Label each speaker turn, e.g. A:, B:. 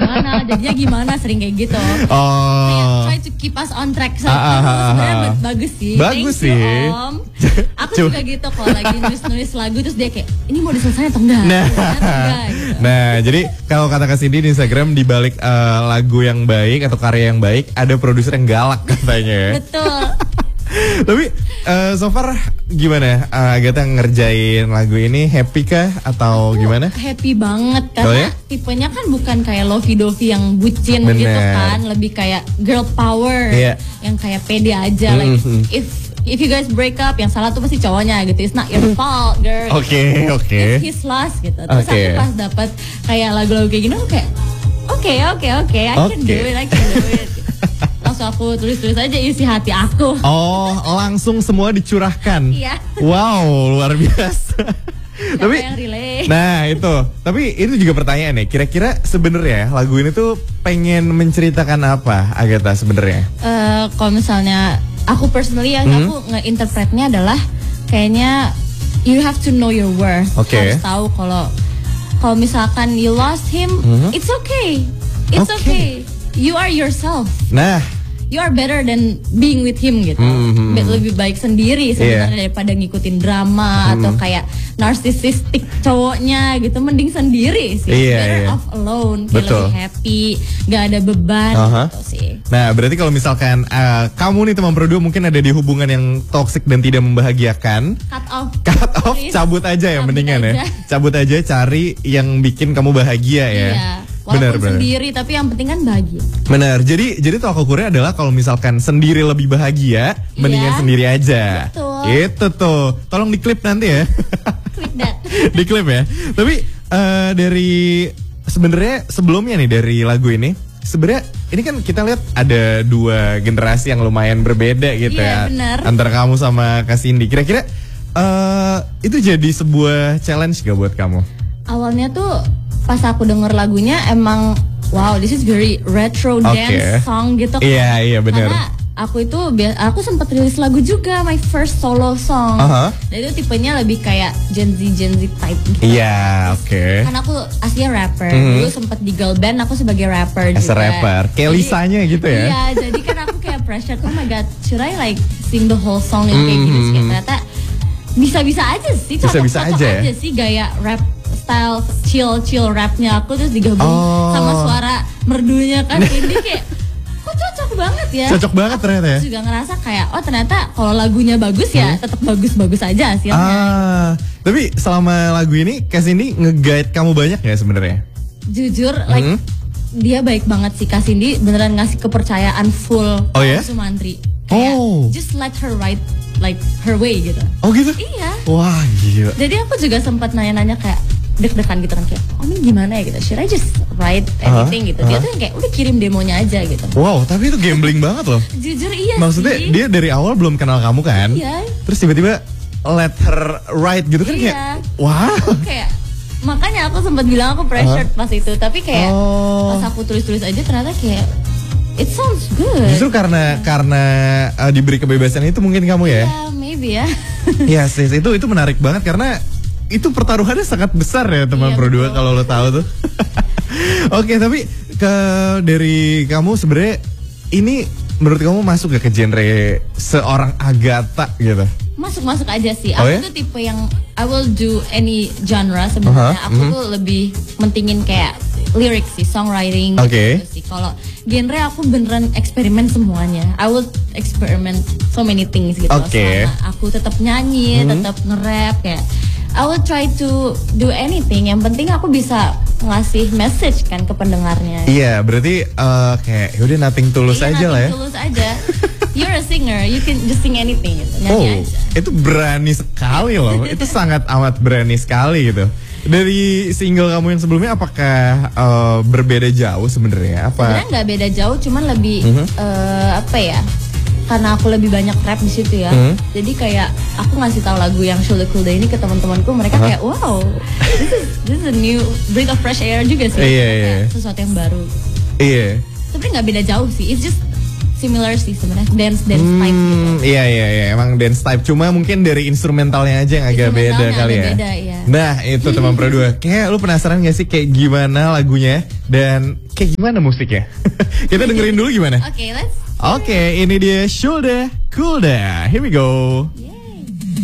A: jadinya gimana, sering kayak gitu. Kayak try to keep us on track. Sebenarnya bagus sih.
B: Bagus
A: Thank
B: sih.
A: you, Om. Aku juga gitu kalau lagi nulis lagu terus dia kayak ini mau diselesaikan atau enggak? Gitu.
B: Nah, jadi kalau kata Kak Cindy di Instagram di balik lagu yang baik atau karya yang baik ada produser yang galak katanya ya.
A: Betul.
B: Tapi so far gimana Agatha ngerjain lagu ini, happy kah atau gimana?
A: Happy banget karena tipenya kan bukan kayak lovey-dovey yang bucin gitu kan, lebih kayak girl power yang kayak pede aja. Like if you guys break up yang salah tuh pasti cowoknya gitu, it's not your fault girl.
B: Oke.
A: It's his loss gitu. Terus aku pas dapat kayak lagu-lagu kayak gini aku kayak oke, I can do it gitu. Langsung aku tulis-tulis aja isi hati aku.
B: Langsung semua dicurahkan.
A: Iya.
B: Wow, luar biasa.
A: Tapi yang relate.
B: Nah itu, tapi itu juga pertanyaan ya. Kira-kira sebenarnya lagu ini tuh pengen menceritakan apa, Agatha sebenarnya?
A: Kalau misalnya aku personally aku nge-interpretnya adalah kayaknya you have to know your worth. Harus tahu kalau misalkan you lost him, it's okay. It's okay. You are yourself.
B: Nah,
A: you are better than being with him gitu. Lebih baik sendiri sebenarnya daripada ngikutin drama atau kayak narcissistic cowoknya gitu. Mending sendiri sih. Better off alone. Kayak lebih happy, gak ada beban gitu sih.
B: Nah, berarti kalau misalkan kamu nih teman berdua mungkin ada di hubungan yang toksik dan tidak membahagiakan, cut off, cabut aja ya mendingan ya. Cabut aja, cari yang bikin kamu bahagia ya.
A: Walaupun sendiri tapi yang penting kan bahagia.
B: Benar. Jadi tolak ukurnya adalah kalau misalkan sendiri lebih bahagia, mendingan sendiri aja.
A: Betul.
B: Itu tuh. Tolong diklip nanti ya.
A: Clip that.
B: Diklip ya. Tapi dari sebenarnya sebelumnya nih dari lagu ini, sebenarnya ini kan kita lihat ada dua generasi yang lumayan berbeda gitu ya.
A: Bener.
B: Antara kamu sama Kak Cindy. Kira-kira itu jadi sebuah challenge gak buat kamu?
A: Awalnya tuh pas aku denger lagunya emang wow, this is very retro dance song gitu kan.
B: Iya benar.
A: Karena aku sempat rilis lagu juga, my first solo song. Dan itu tipenya lebih kayak Gen Z type gitu.
B: Iya,
A: Karena aku aslinya rapper. Dulu sempat di girl band aku sebagai rapper juga.
B: As a rapper. Kayak Lisanya gitu ya.
A: Iya, jadi kan aku kayak pressure, oh my god, should I like sing the whole song yang kayak gini sih? Ternyata bisa-bisa aja sih, cocok aja sih gaya rap style chill rapnya aku terus digabung sama suara merdunya kan ini kayak kok cocok banget ya.
B: Cocok banget ternyata ya.
A: Aku juga ngerasa kayak ternyata kalau lagunya bagus ya tetap bagus-bagus aja hasilnya.
B: Tapi selama lagu ini Kak Cindy nge-guide kamu banyak ya sebenarnya?
A: Jujur like dia baik banget sih, Kak Cindy beneran ngasih kepercayaan full ke Sumantri. Kayak just let her write like her way gitu.
B: Oh gitu?
A: Iya.
B: Wah gila.
A: Jadi aku juga sempat nanya-nanya kayak deg-degan gitu kan kayak ini gimana ya gitu, should I just write anything gitu. Dia tuh kayak udah kirim demonya aja gitu.
B: Wow, tapi itu gambling banget loh.
A: Jujur iya.
B: Maksudnya
A: sih.
B: dia dari awal belum kenal kamu kan?
A: Iya.
B: Terus tiba-tiba let her write gitu kan kayak wow.
A: Kayak makanya aku sempat bilang aku pressured pas itu, tapi kayak pas aku tulis-tulis aja ternyata kayak it sounds good.
B: Justru karena diberi kebebasan itu mungkin kamu ya?
A: Iya, maybe ya.
B: Iya sis, itu menarik banget karena itu pertaruhannya sangat besar ya teman berdua kalau lo tahu tuh. Oke, tapi dari kamu sebenarnya ini menurut kamu masuk gak ke genre seorang Agatha gitu?
A: Masuk aja sih. Aku tuh tipe yang I will do any genre sebenarnya. Aku tuh lebih mentingin kayak lirik sih, songwriting gitu sih. Kalau genre aku beneran eksperimen semuanya. I will experiment so many things gitu. Selama aku tetap nyanyi, tetap nge-rap kayak I will try to do anything. Yang penting aku bisa ngasih message kan ke pendengarnya.
B: Iya, berarti kayak yaudah nothing tulus aja lah ya.
A: Tulus aja. You're a singer, you can just sing anything gitu. Nyanyi aja.
B: Itu berani sekali loh. Itu sangat amat berani sekali gitu. Dari single kamu yang sebelumnya apakah berbeda jauh sebenarnya?
A: Sebenarnya nggak beda jauh, cuman lebih apa ya? Karena aku lebih banyak rap di situ ya, jadi kayak aku ngasih tahu lagu yang Shoulda Coulda ini ke teman-temanku, mereka kayak wow, this is a new breath of fresh air juga sih, kayak sesuatu yang baru.
B: Iya.
A: Sebenarnya nggak beda jauh sih, it's just similar sih sebenarnya, dance type gitu.
B: Iya, emang dance type. Cuma mungkin dari instrumentalnya aja yang agak beda kali ya.
A: Beda, iya.
B: Nah itu teman Pro 2. Kayak lu penasaran gak sih kayak gimana lagunya dan kayak gimana musiknya? Kita dengerin dulu gimana?
A: Oke, let's.
B: Oke, ini dia Shoulda Coolda. Here we go.